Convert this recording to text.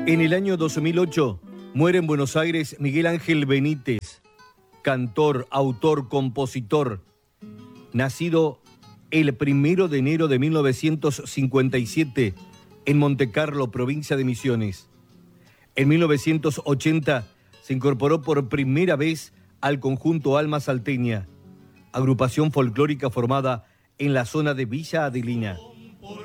En el año 2008 muere en Buenos Aires Miguel Ángel Benítez, cantor, autor, compositor, nacido el 1 de enero de 1957 en Montecarlo, provincia de Misiones. En 1980 se incorporó por primera vez al conjunto Alma Salteña, agrupación folclórica formada en la zona de Villa Adelina.